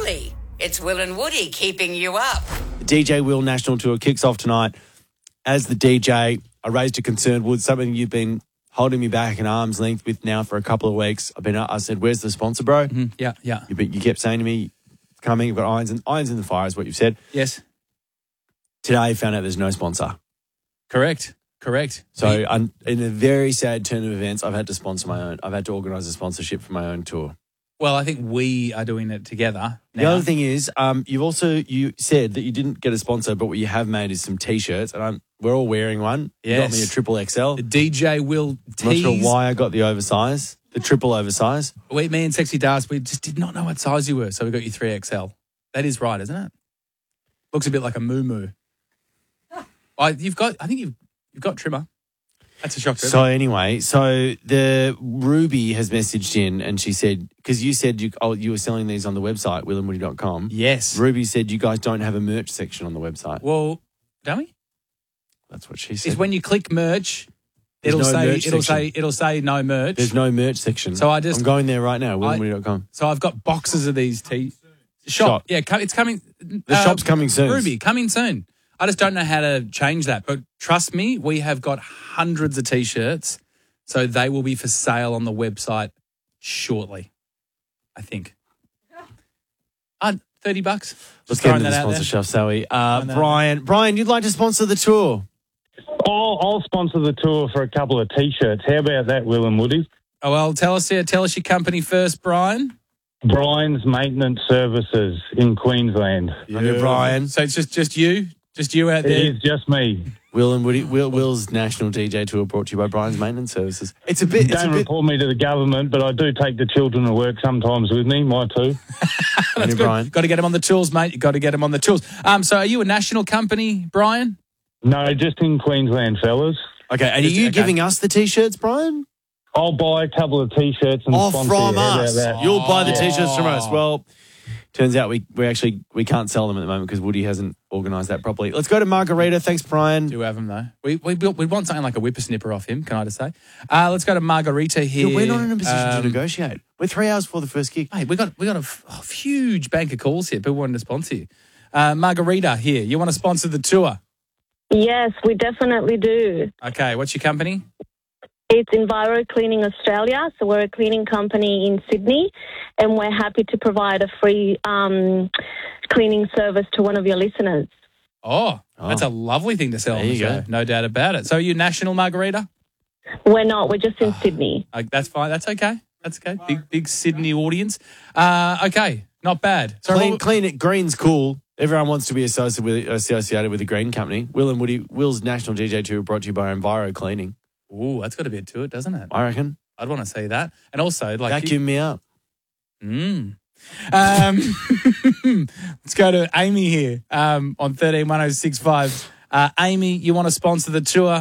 Surely it's Will and Woody keeping you up. The DJ Will National Tour kicks off tonight. As the DJ, I raised a concern, Wood, something you've been holding me back an arm's length with now for a couple of weeks. I said, where's the sponsor, bro? Mm-hmm. Yeah. You kept saying to me, coming, you've got irons in the fire is what you've said. Yes. Today, I found out there's no sponsor. Correct. So in a very sad turn of events, I've had to sponsor my own. I've had to organise a sponsorship for my own tour. Well, I think we are doing it together now. The other thing is, you said that you didn't get a sponsor, but what you have made is some T-shirts, and we're all wearing one. Yes. You got me a triple XL. The DJ Will I'm tease. not sure why I got the oversize, the triple oversize. Me and Sexy Dars, we just did not know what size you were, so we got you 3XL. That is right, isn't it? Looks a bit like a moo-moo. I think you've got trimmer. That's a shock to So anyway, the Ruby has messaged in and she said, because you said you were selling these on the website, willandwoody.com. Yes. Ruby said you guys don't have a merch section on the website. Well, don't we? That's what she said. Is when you click merch, There's it'll no say no merch. There's no merch section. So I'm going there right now, willandwoody.com. So I've got boxes of these Shop. Yeah, it's coming. The shop's coming soon. Ruby, coming soon. I just don't know how to change that. But trust me, we have got hundreds of T-shirts, so they will be for sale on the website shortly, I think. $30. Let's get into the sponsorship, shall we? Brian, you'd like to sponsor the tour? I'll sponsor the tour for a couple of T-shirts. How about that, Will and Woody? Oh, well, tell us your company first, Brian. Brian's Maintenance Services in Queensland. Yeah. Brian. So it's just you? Just you out there? It is just me. Will and Woody, Will's National DJ Tour brought to you by Brian's Maintenance Services. Don't report me to the government, but I do take the children to work sometimes with me, my two. That's good. Brian. Got to get them on the tools, mate. You got to get them on the tools. So are you a national company, Brian? No, just in Queensland, fellas. Okay, and are you giving us the T-shirts, Brian? I'll buy a couple of T-shirts and sponsor from you. How us. about that? You'll buy the T-shirts from us. Well, turns out we can't sell them at the moment because Woody hasn't organised that properly. Let's go to Margarita. Thanks, Brian. Do have him though. We want something like a whippersnipper off him. Can I just say? Let's go to Margarita here. Yeah, we're not in a position to negotiate. We're 3 hours before the first gig. Mate, we got a huge bank of calls here. People wanting to sponsor you. Margarita here. You want to sponsor the tour? Yes, we definitely do. Okay, what's your company? It's Enviro Cleaning Australia. So we're a cleaning company in Sydney, and we're happy to provide a free cleaning service to one of your listeners. Oh, that's a lovely thing to sell on the show. No doubt about it. So are you national, Margarita? We're not. We're just in Sydney. That's fine. That's okay. That's okay. Big Sydney audience. Okay, not bad. So Clean it. Green's cool. Everyone wants to be associated with a green company. Will and Woody, Will's National DJ Tour brought to you by Enviro Cleaning. Ooh, that's got a bit to it, doesn't it? I reckon. I'd want to see that. And also, vacuum me up. Let's go to Amy here on 131065. Amy, you want to sponsor the tour?